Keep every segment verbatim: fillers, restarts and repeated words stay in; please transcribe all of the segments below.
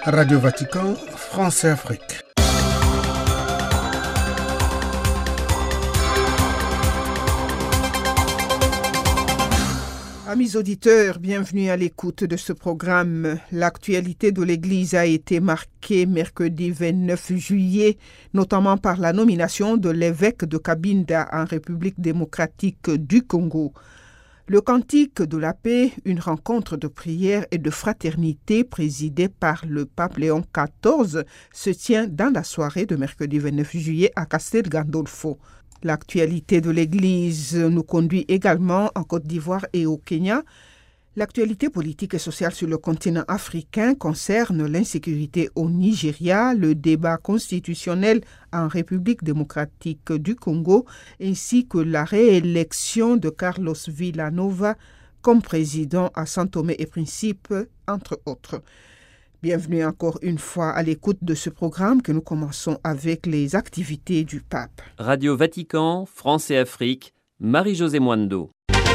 Radio Vatican, France et Afrique. Amis auditeurs, bienvenue à l'écoute de ce programme. L'actualité de l'Église a été marquée mercredi vingt-neuf juillet, notamment par la nomination de l'évêque de Cabinda en République démocratique du Congo. Le Cantique de la paix, une rencontre de prière et de fraternité présidée par le pape Léon quatorze, se tient dans la soirée de mercredi vingt-neuf juillet à Castel Gandolfo. L'actualité de l'Église nous conduit également en Côte d'Ivoire et au Kenya. L'actualité politique et sociale sur le continent africain concerne l'insécurité au Nigeria, le débat constitutionnel en République démocratique du Congo, ainsi que la réélection de Carlos Villanova comme président à São Tomé et Principe, entre autres. Bienvenue encore une fois à l'écoute de ce programme que nous commençons avec les activités du pape. Radio Vatican, France et Afrique, Marie-Josée Mwando.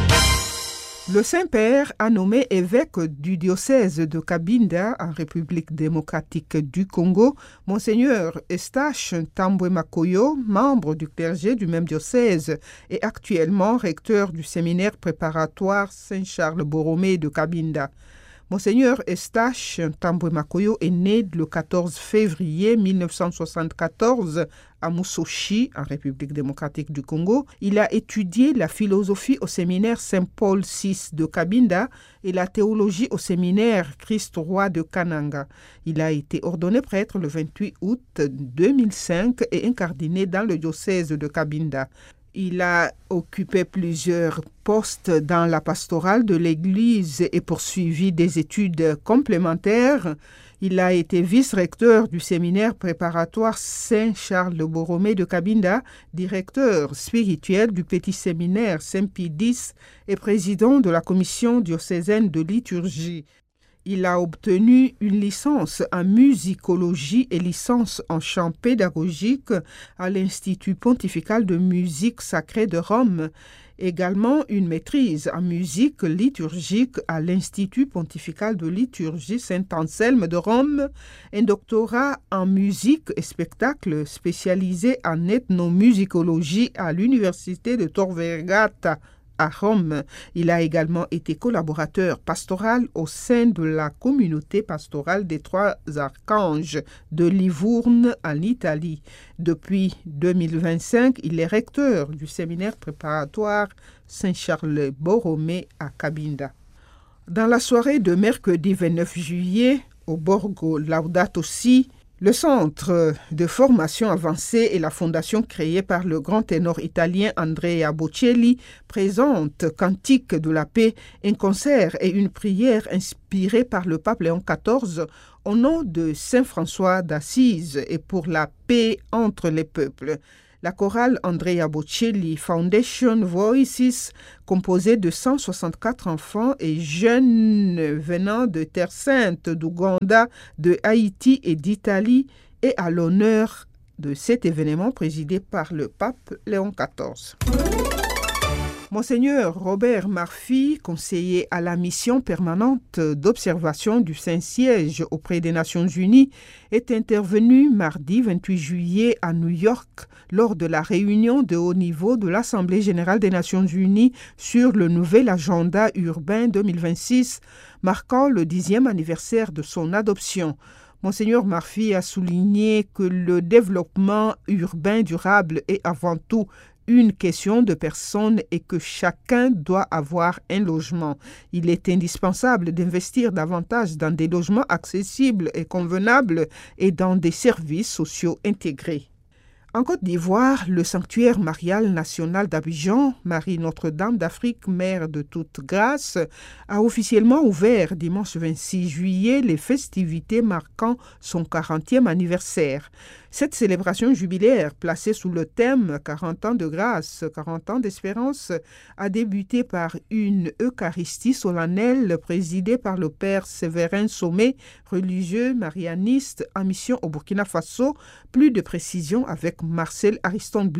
Le Saint-Père a nommé évêque du diocèse de Cabinda en République démocratique du Congo, Monseigneur Eustache Tambwe Makoyo, membre du clergé du même diocèse et actuellement recteur du séminaire préparatoire Saint-Charles Borromée de Cabinda. Monseigneur Eustache Tambwe Makoyo est né le quatorze février mille neuf cent soixante-quatorze à Musoshi, en République démocratique du Congo. Il a étudié la philosophie au séminaire Saint-Paul six de Cabinda et la théologie au séminaire Christ-Roi de Kananga. Il a été ordonné prêtre le vingt-huit août deux mille cinq et incardiné dans le diocèse de Cabinda. Il a occupé plusieurs postes dans la pastorale de l'Église et poursuivi des études complémentaires. Il a été vice-recteur du séminaire préparatoire Saint-Charles Borromée de Cabinda, directeur spirituel du petit séminaire Saint-Pie X et président de la commission diocésaine de liturgie. Il a obtenu une licence en musicologie et licence en chant pédagogique à l'Institut pontifical de musique sacrée de Rome, également une maîtrise en musique liturgique à l'Institut pontifical de liturgie Saint-Anselme de Rome, un doctorat en musique et spectacle spécialisé en ethnomusicologie à l'Université de Tor Vergata à Rome. Il a également été collaborateur pastoral au sein de la communauté pastorale des Trois Archanges de Livourne en Italie. Depuis deux mille vingt-cinq, il est recteur du séminaire préparatoire Saint-Charles Borromée à Cabinda. Dans la soirée de mercredi vingt-neuf juillet, au Borgo Laudato Si, le Centre de formation avancée et la fondation créée par le grand ténor italien Andrea Bocelli présentent Cantique de la paix, un concert et une prière inspirés par le pape Léon quatorze au nom de Saint François d'Assise et pour la paix entre les peuples. La chorale Andrea Bocelli Foundation Voices, composée de cent soixante-quatre enfants et jeunes venant de Terre Sainte, d'Ouganda, de Haïti et d'Italie, est à l'honneur de cet événement présidé par le pape Léon quatorze. Monseigneur Robert Murphy, conseiller à la mission permanente d'observation du Saint-Siège auprès des Nations Unies, est intervenu mardi vingt-huit juillet à New York lors de la réunion de haut niveau de l'Assemblée générale des Nations Unies sur le nouvel agenda urbain deux mille vingt-six, marquant le dixième anniversaire de son adoption. Monseigneur Murphy a souligné que le développement urbain durable est avant tout une question de personnes et que chacun doit avoir un logement. Il est indispensable d'investir davantage dans des logements accessibles et convenables et dans des services sociaux intégrés. En Côte d'Ivoire, le sanctuaire marial national d'Abidjan, Marie Notre-Dame d'Afrique, Mère de toute grâce, a officiellement ouvert dimanche vingt-six juillet les festivités marquant son quarantième anniversaire. Cette célébration jubilaire, placée sous le thème quarante ans de grâce, quarante ans d'espérance, a débuté par une Eucharistie solennelle présidée par le Père Séverin Sommet, religieux marianiste en mission au Burkina Faso. Plus de précisions avec Marcel Ariston Blé.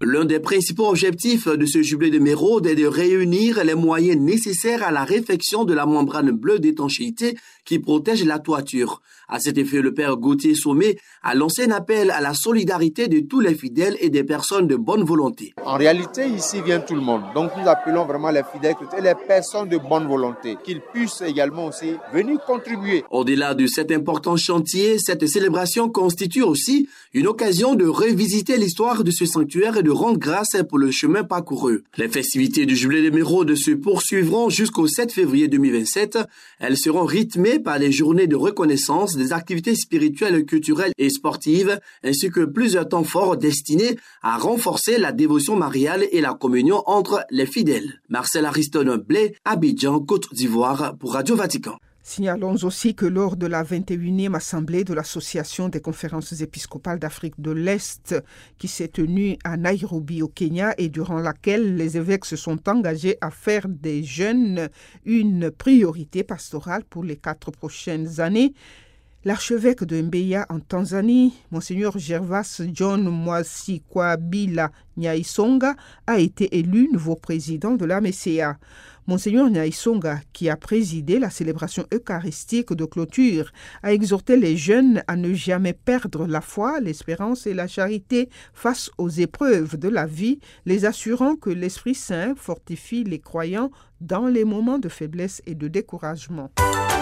L'un des principaux objectifs de ce jubilé de Mérode est de réunir les moyens nécessaires à la réfection de la membrane bleue d'étanchéité qui protège la toiture. À cet effet, le père Gauthier Sommet a lancé un appel à la solidarité de tous les fidèles et des personnes de bonne volonté. En réalité, ici vient tout le monde. Donc nous appelons vraiment les fidèles et les personnes de bonne volonté qu'ils puissent également aussi venir contribuer. Au-delà de cet important chantier, cette célébration constitue aussi une occasion de revisiter l'histoire de ce sanctuaire et de rendre grâce pour le chemin parcouru. Les festivités du jubilé de Mérode se poursuivront jusqu'au sept février deux mille vingt-sept. Elles seront rythmées par des journées de reconnaissance, des activités spirituelles, culturelles et sportives, ainsi que plusieurs temps forts destinés à renforcer la dévotion mariale et la communion entre les fidèles. Marcel Ariston Blais, Abidjan, Côte d'Ivoire, pour Radio Vatican. Signalons aussi que lors de la vingt et unième assemblée de l'Association des conférences épiscopales d'Afrique de l'Est, qui s'est tenue à Nairobi au Kenya et durant laquelle les évêques se sont engagés à faire des jeunes une priorité pastorale pour les quatre prochaines années, l'archevêque de Mbeya en Tanzanie, Monseigneur Gervas John Mwasikwabila Nyaisonga, a été élu nouveau président de la M C A. Monseigneur Nyaisonga, qui a présidé la célébration eucharistique de clôture, a exhorté les jeunes à ne jamais perdre la foi, l'espérance et la charité face aux épreuves de la vie, les assurant que l'Esprit Saint fortifie les croyants dans les moments de faiblesse et de découragement.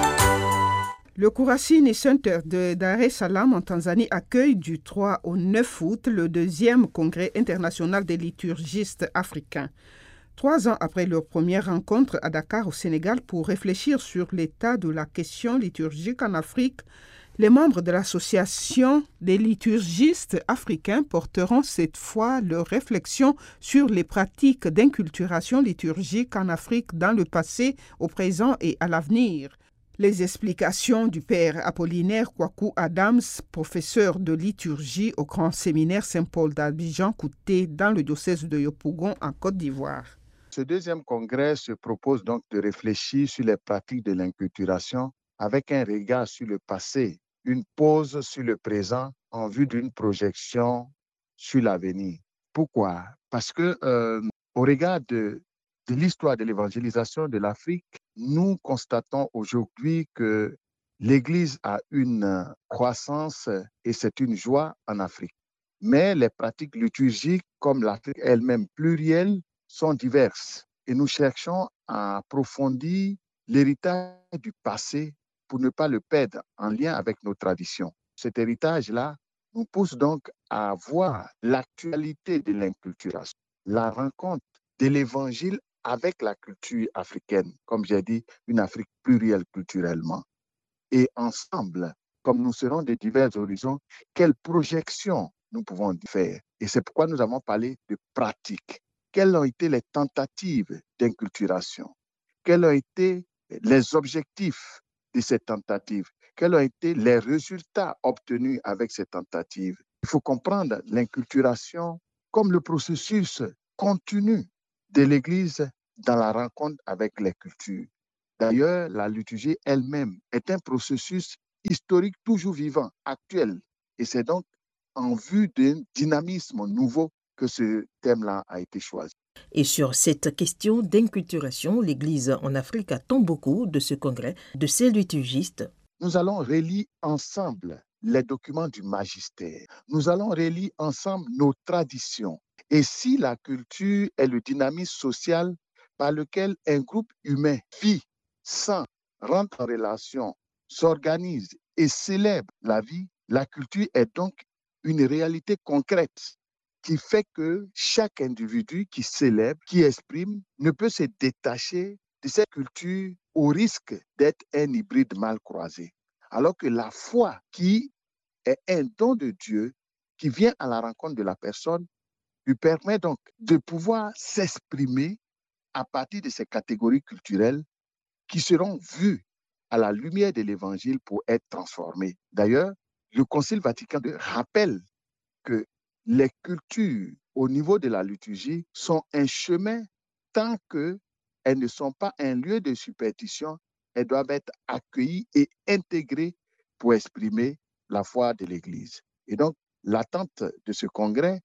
Le Kurasini Center de Dar es Salaam en Tanzanie accueille du trois au neuf août le deuxième congrès international des liturgistes africains. Trois ans après leur première rencontre à Dakar au Sénégal pour réfléchir sur l'état de la question liturgique en Afrique, les membres de l'association des liturgistes africains porteront cette fois leurs réflexions sur les pratiques d'inculturation liturgique en Afrique dans le passé, au présent et à l'avenir. Les explications du père Apollinaire Kwaku Adams, professeur de liturgie au Grand Séminaire Saint-Paul d'Abidjan, Kouté, dans le diocèse de Yopougon, en Côte d'Ivoire. Ce deuxième congrès se propose donc de réfléchir sur les pratiques de l'inculturation avec un regard sur le passé, une pause sur le présent en vue d'une projection sur l'avenir. Pourquoi? Parce que euh, au regard de, de l'histoire de l'évangélisation de l'Afrique, nous constatons aujourd'hui que l'Église a une croissance et c'est une joie en Afrique. Mais les pratiques liturgiques, comme l'Afrique elle-même plurielle, sont diverses. Et nous cherchons à approfondir l'héritage du passé pour ne pas le perdre en lien avec nos traditions. Cet héritage-là nous pousse donc à voir l'actualité de l'inculturation, la rencontre de l'Évangile avec la culture africaine, comme j'ai dit, une Afrique plurielle culturellement. Et ensemble, comme nous serons de divers horizons, quelles projections nous pouvons faire? Et c'est pourquoi nous avons parlé de pratiques. Quelles ont été les tentatives d'inculturation? Quels ont été les objectifs de ces tentatives? Quels ont été les résultats obtenus avec ces tentatives? Il faut comprendre l'inculturation comme le processus continu de l'Église dans la rencontre avec les cultures. D'ailleurs, la liturgie elle-même est un processus historique toujours vivant, actuel. Et c'est donc en vue d'un dynamisme nouveau que ce thème-là a été choisi. Et sur cette question d'inculturation, l'Église en Afrique attend beaucoup de ce congrès, de ces liturgistes. Nous allons relire ensemble les documents du magistère. Nous allons relire ensemble nos traditions. Et si la culture est le dynamisme social par lequel un groupe humain vit, sent, rentre en relation, s'organise et célèbre la vie, la culture est donc une réalité concrète qui fait que chaque individu qui célèbre, qui exprime, ne peut se détacher de cette culture au risque d'être un hybride mal croisé. Alors que la foi, qui est un don de Dieu, qui vient à la rencontre de la personne, lui permet donc de pouvoir s'exprimer à partir de ces catégories culturelles qui seront vues à la lumière de l'Évangile pour être transformées. D'ailleurs, le Concile Vatican deux rappelle que les cultures au niveau de la liturgie sont un chemin tant qu'elles ne sont pas un lieu de superstition, elles doivent être accueillies et intégrées pour exprimer la foi de l'Église. Et donc, l'attente de ce congrès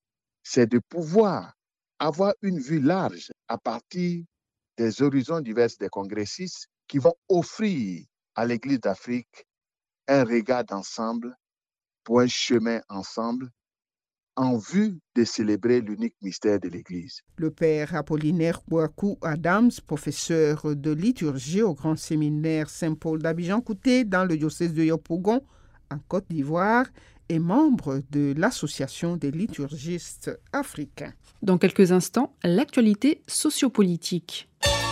c'est de pouvoir avoir une vue large à partir des horizons divers des congressistes qui vont offrir à l'Église d'Afrique un regard d'ensemble pour un chemin ensemble en vue de célébrer l'unique mystère de l'Église. Le père Apollinaire Kouakou Adams, professeur de liturgie au Grand Séminaire Saint-Paul d'Abidjan-Kouté dans le diocèse de Yopougon, en Côte d'Ivoire, est membre de l'Association des liturgistes africains. Dans quelques instants, l'actualité sociopolitique.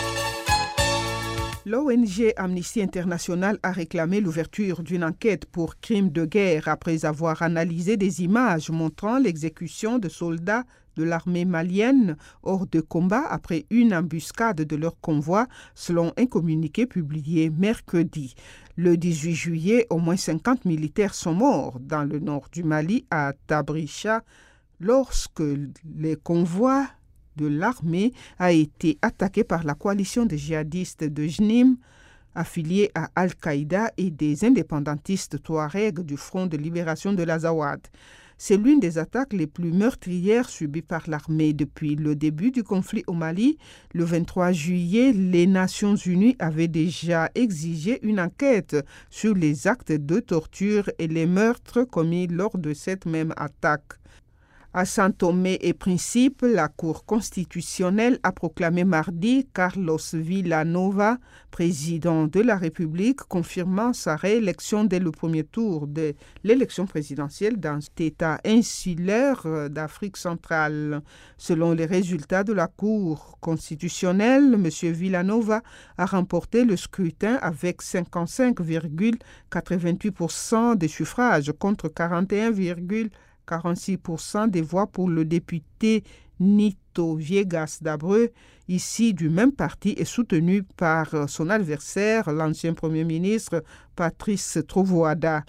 L'O N G Amnesty International a réclamé l'ouverture d'une enquête pour crimes de guerre après avoir analysé des images montrant l'exécution de soldats de l'armée malienne hors de combat après une embuscade de leur convoi, selon un communiqué publié mercredi. Le dix-huit juillet, au moins cinquante militaires sont morts dans le nord du Mali, à Tabricha, lorsque les convois de l'armée a été attaqué par la coalition des djihadistes de Jnim, affiliés à Al-Qaïda, et des indépendantistes touaregs du Front de libération de l'Azawad. C'est l'une des attaques les plus meurtrières subies par l'armée depuis le début du conflit au Mali. Le vingt-trois juillet, les Nations Unies avaient déjà exigé une enquête sur les actes de torture et les meurtres commis lors de cette même attaque. À Saint-Thomé et Principe, la Cour constitutionnelle a proclamé mardi Carlos Villanova président de la République, confirmant sa réélection dès le premier tour de l'élection présidentielle dans cet État insulaire d'Afrique centrale. Selon les résultats de la Cour constitutionnelle, M. Villanova a remporté le scrutin avec cinquante-cinq virgule quatre-vingt-huit pour cent des suffrages contre quarante et un virgule quarante-six pour cent des voix pour le député Nito Viegas d'Abreu, ici du même parti et soutenu par son adversaire, l'ancien Premier ministre Patrice Trovoada.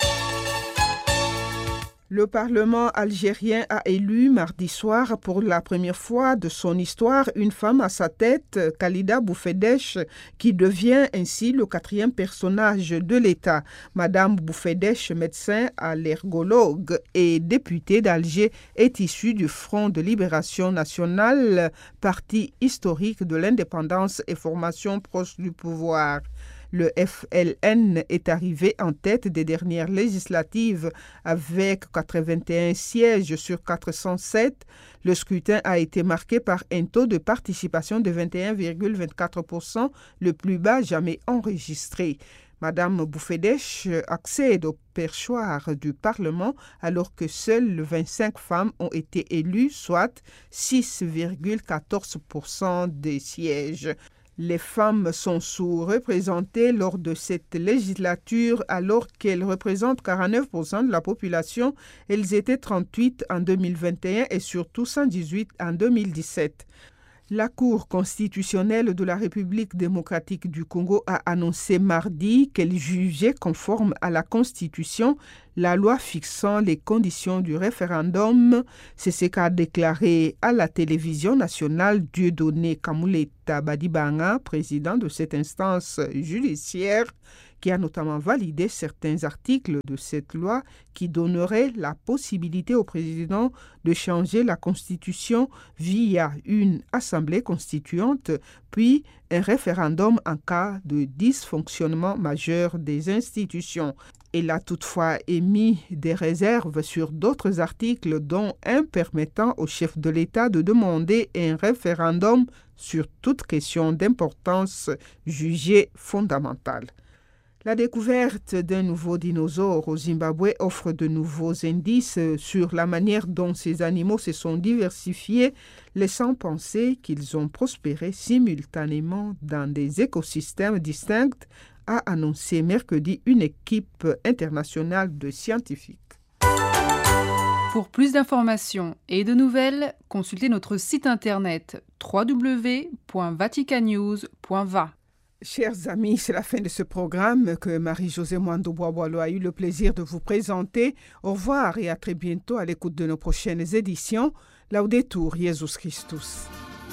Le Parlement algérien a élu mardi soir pour la première fois de son histoire une femme à sa tête, Khalida Boufedesh, qui devient ainsi le quatrième personnage de l'État. Madame Boufedesh, médecin allergologue et députée d'Alger, est issue du Front de libération nationale, parti historique de l'indépendance et formation proche du pouvoir. Le F L N est arrivé en tête des dernières législatives avec quatre-vingt-un sièges sur quatre cent sept. Le scrutin a été marqué par un taux de participation de vingt et un virgule vingt-quatre pour cent, le plus bas jamais enregistré. Madame Boufedesh accède au perchoir du Parlement alors que seules vingt-cinq femmes ont été élues, soit six virgule quatorze pour cent des sièges. Les femmes sont sous-représentées lors de cette législature alors qu'elles représentent quarante-neuf pour cent de la population. Elles étaient trente-huit en deux mille vingt et un et surtout cent dix-huit en deux mille dix-sept. La Cour constitutionnelle de la République démocratique du Congo a annoncé mardi qu'elle jugeait conforme à la Constitution la loi fixant les conditions du référendum. C'est ce qu'a déclaré à la télévision nationale Dieudonné Kamuleta Badibanga, président de cette instance judiciaire, qui a notamment validé certains articles de cette loi qui donneraient la possibilité au président de changer la Constitution via une assemblée constituante, puis un référendum en cas de dysfonctionnement majeur des institutions. Elle a toutefois émis des réserves sur d'autres articles, dont un permettant au chef de l'État de demander un référendum sur toute question d'importance jugée fondamentale. La découverte d'un nouveau dinosaure au Zimbabwe offre de nouveaux indices sur la manière dont ces animaux se sont diversifiés, laissant penser qu'ils ont prospéré simultanément dans des écosystèmes distincts, a annoncé mercredi une équipe internationale de scientifiques. Pour plus d'informations et de nouvelles, consultez notre site internet w w w point vatican news point v a. Chers amis, c'est la fin de ce programme que Marie-Josée Mwando-Bois-Boileau a eu le plaisir de vous présenter. Au revoir et à très bientôt à l'écoute de nos prochaines éditions. Laudetur Jesus Christus.